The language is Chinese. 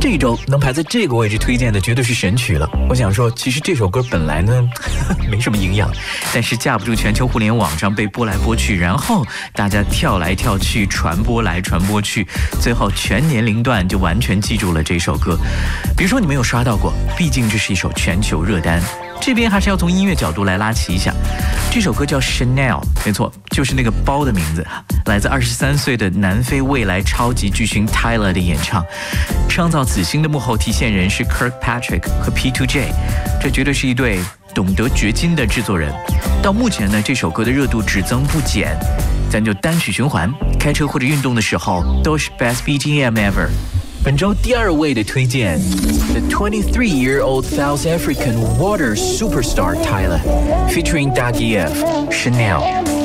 这一周能排在这个位置推荐的绝对是神曲了。我想说，其实这首歌本来呢没什么营养，但是架不住全球互联网上被播来播去，然后大家跳来跳去，传播来传播去，最后全年龄段就完全记住了这首歌。比如说你没有刷到过，毕竟这是一首全球热单。这边还是要从音乐角度来拉齐一下，这首歌叫 Chanel， 没错，就是那个包的名字，来自23岁的南非未来超级巨星 Tyler 的演唱。创造此星的幕后体现人是 Kirkpatrick 和 P2J， 这绝对是一对懂得掘金的制作人。到目前呢，这首歌的热度只增不减，咱就单曲循环，开车或者运动的时候都是 Best BGM ever。本周第2位的推荐 The 23-year-old South African water superstar Tyler featuring Dagiev Chanel。